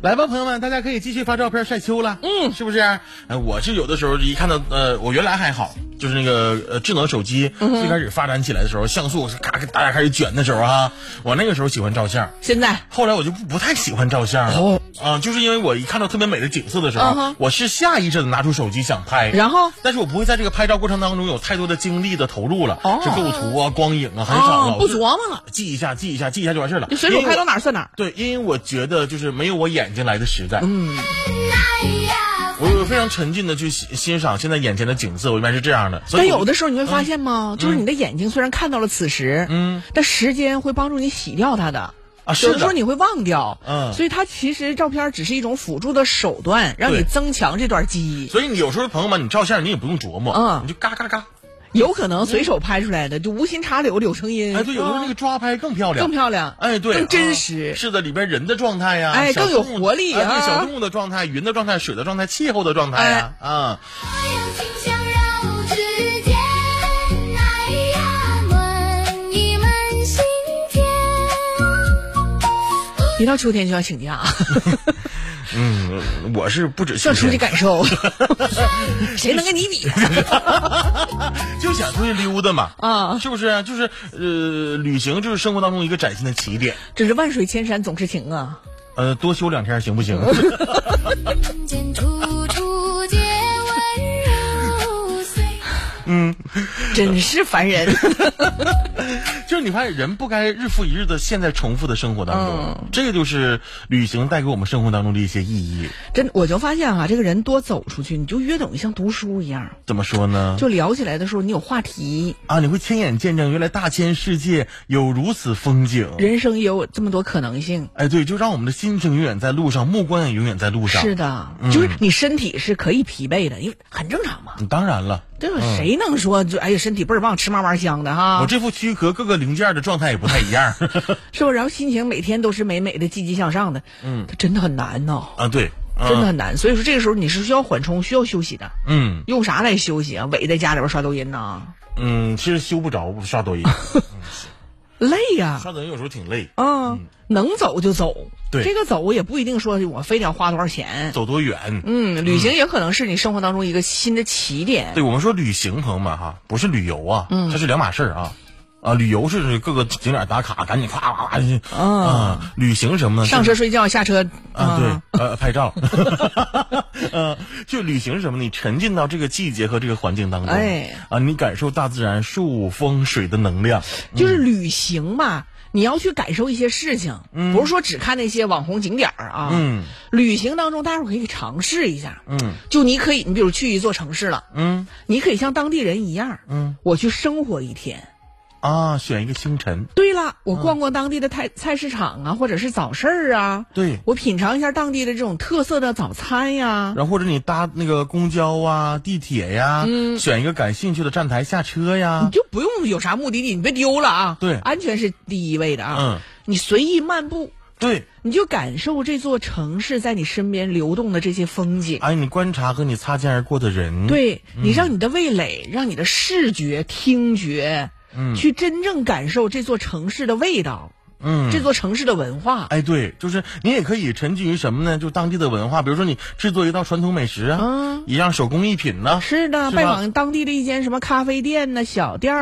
来吧，朋友们，大家可以继续发照片晒秋了，是不是？我是有的时候一看到我原来还好，就是那个智能手机最开始发展起来的时候，像素咔大家开始卷的时候啊，我那个时候喜欢照相。 现在后来我就不太喜欢照相了。就是因为我一看到特别美的景色的时候，我是下意识的拿出手机想拍， 然后但是我不会在这个拍照过程当中有太多的精力的投入了，是构图啊、光影啊很少了， 不琢磨了， 记一下就完事了， 就随手拍到哪儿算哪儿。 对，因为我觉得就是没有我眼睛来的实在。我非常沉浸的去欣赏现在眼前的景色，我一般是这样的。 但有的时候你会发现吗？就是你的眼睛虽然看到了此时，但时间会帮助你洗掉它的。有的时候你会忘掉，所以它其实照片只是一种辅助的手段，让你增强这段记忆。 所以你有时候朋友们，你照相你也不用琢磨，你就嘎嘎嘎。 有可能随手拍出来的，就无心插柳柳成荫。 哎，对，有的时候那个抓拍更漂亮，哎，对， 更真实。 是的，里边人的状态呀， 哎，更有活力啊， 对，小动物的状态、云的状态、水的状态、气候的状态呀，啊。 一到秋天就要请假。 我是不止要出去感受，谁能跟你比？ 就想出去溜达嘛，是不是？就是旅行就是生活当中一个崭新的起点。 只是万水千山总是情啊。 多休2天行不行？ 真是烦人。 就是你发现人不该日复一日的陷在重复的生活当中，这个就是旅行带给我们生活当中的一些意义。 我就发现这个人多走出去，你就越等于像读书一样。 怎么说呢？ 就聊起来的时候，你有话题啊，你会亲眼见证原来大千世界有如此风景， 人生也有这么多可能性。 哎，对，就让我们的心情永远在路上，目光也永远在路上。 是的，就是你身体是可以疲惫的，因为很正常嘛。 当然了。 对吧？谁能说就身体倍儿棒，吃嘛嘛香的哈？ 我这副躯壳各个零件的状态也不太一样， 是不是？然后心情每天都是美美的、积极向上的，它真的很难呢。 对， 真的很难。所以说这个时候你是需要缓冲、需要休息的。用啥来休息啊？围在家里边刷抖音呢？ 其实修不着刷抖音， 累呀。 刷抖音有时候挺累。 能走就走。 对， 这个走也不一定说我非得要花多少钱， 走多远。 旅行也可能是你生活当中一个新的起点。 对，我们说旅行，朋友们哈，不是旅游啊，它是两码事啊。旅游是各个景点打卡，赶紧夸夸去。旅行什么呢？ 上车睡觉，下车对，拍照。就旅行什么？你沉浸到这个季节和这个环境当中，你感受大自然树风水的能量。 就是旅行嘛。你要去感受一些事情，不是说只看那些网红景点啊。旅行当中，大伙可以尝试一下。就你比如去一座城市了，你可以像当地人一样，我去生活一天。 选一个星辰。 对了，我逛逛当地的菜市场啊，或者是早市啊。 对， 我品尝一下当地的这种特色的早餐呀。 然后或者你搭那个公交啊、地铁呀，选一个感兴趣的站台下车呀。 你就不用有啥目的地，你别丢了啊。 对， 安全是第一位的啊。你随意漫步。 对， 你就感受这座城市在你身边流动的这些风景。 你观察和你擦肩而过的人。 对，你让你的味蕾，让你的视觉、听觉。去真正感受这座城市的味道，这座城市的文化。 对，就是你也可以沉浸于什么呢？就当地的文化，比如说你制作一道传统美食一样手工艺品呢。 是的，拜访当地的一间什么咖啡店呢、小店